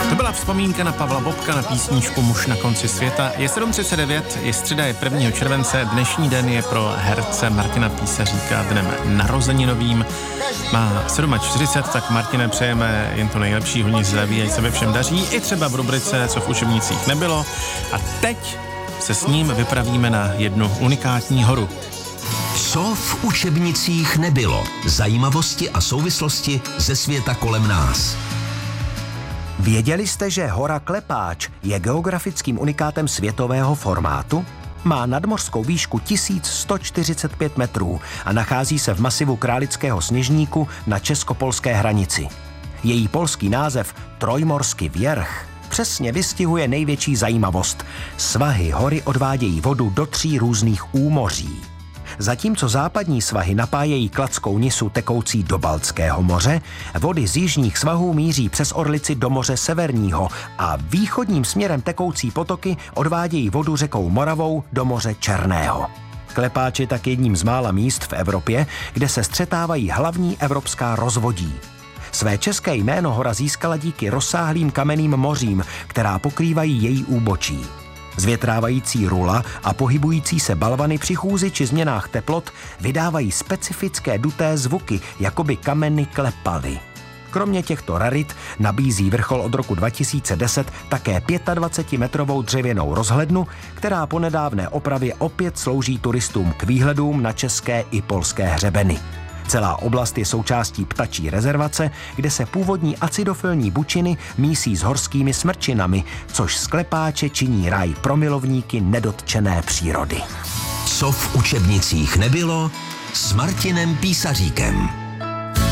To byla vzpomínka na Pavla Bobka na písničku Muž na konci světa. Je 7:39, je středa, je 1. července, dnešní den je pro herce Martina Písaříka dnem narozeninovým. Má 47, tak Martine, přejeme jen to nejlepší, hodně zdraví, ať se ve všem daří, i třeba v rubrice Co v učebnicích nebylo. A teď se s ním vypravíme na jednu unikátní horu. Co v učebnicích nebylo? Zajímavosti a souvislosti ze světa kolem nás. Věděli jste, že hora Klepáč je geografickým unikátem světového formátu? Má nadmořskou výšku 1145 metrů a nachází se v masivu Králického Sněžníku na česko-polské hranici. Její polský název Trojmorský Wierch přesně vystihuje největší zajímavost. Svahy hory odvádějí vodu do 3 různých úmoří. Zatímco západní svahy napájejí Kladskou Nisu tekoucí do Baltského moře, vody z jižních svahů míří přes Orlici do moře Severního a východním směrem tekoucí potoky odvádějí vodu řekou Moravou do moře Černého. Klepáč je tak jedním z mála míst v Evropě, kde se střetávají hlavní evropská rozvodí. Své české jméno hora získala díky rozsáhlým kamenným mořím, která pokrývají její úbočí. Zvětrávající rula a pohybující se balvany při chůzi či změnách teplot vydávají specifické duté zvuky, jako by kameny klepaly. Kromě těchto rarit nabízí vrchol od roku 2010 také 25-metrovou dřevěnou rozhlednu, která po nedávné opravě opět slouží turistům k výhledům na české i polské hřebeny. Celá oblast je součástí ptačí rezervace, kde se původní acidofilní bučiny mísí s horskými smrčinami, což z Klepáče činí ráj pro milovníky nedotčené přírody. Co v učebnicích nebylo s Martinem Písaříkem.